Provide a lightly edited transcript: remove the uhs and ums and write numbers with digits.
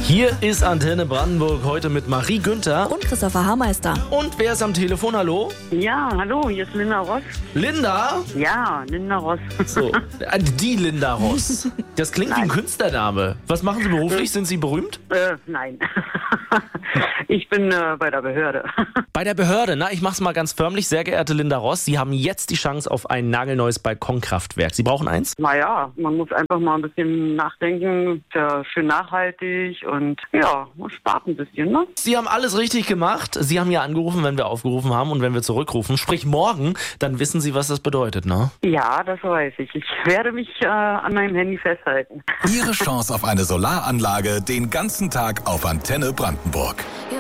Hier ist Antenne Brandenburg heute mit Marie Günther. Und Christopher Haarmeister. Und wer ist am Telefon? Hallo? Ja, hallo, hier ist Linda Ross. Linda? Ja, Linda Ross. So, die Linda Ross. Das klingt wie ein Künstlername. Was machen Sie beruflich? Sind Sie berühmt? Nein. Ich bin bei der Behörde. Bei der Behörde, na, ich mach's mal ganz förmlich. Sehr geehrte Linda Ross, Sie haben jetzt die Chance auf ein nagelneues Balkonkraftwerk. Sie brauchen eins? Naja, man muss einfach mal ein bisschen nachdenken. Ist ja schön nachhaltig und ja, man spart ein bisschen, ne? Sie haben alles richtig gemacht. Sie haben ja angerufen, wenn wir aufgerufen haben und wenn wir zurückrufen. Sprich morgen, dann wissen Sie, was das bedeutet, ne? Ja, das weiß ich. Ich werde mich an meinem Handy festhalten. Ihre Chance auf eine Solaranlage den ganzen Tag auf Antenne Brandenburg.